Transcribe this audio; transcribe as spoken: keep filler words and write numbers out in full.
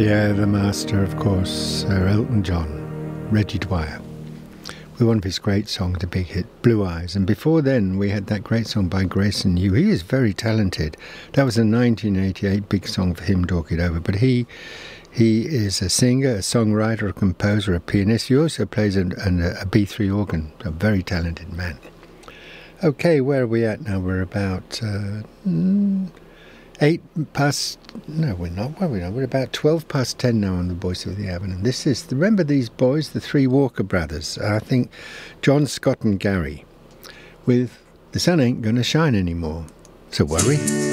Yeah, the master, of course, Sir Elton John, Reggie Dwyer, with one of his great songs, a big hit, Blue Eyes. And before then, we had that great song by Grayson New. He is very talented. That was a nineteen eighty-eight big song for him, Talk It Over. But he he is a singer, a songwriter, a composer, a pianist. He also plays an, an, a B three organ, a very talented man. Okay, where are we at now? We're about uh, mm, eight past, no we're not, where are we now? We're about twelve past ten now on the Voice of the Avon. And this is, remember these boys, the three Walker brothers, I think John, Scott and Gary, with The Sun Ain't Gonna Shine Anymore. So worry.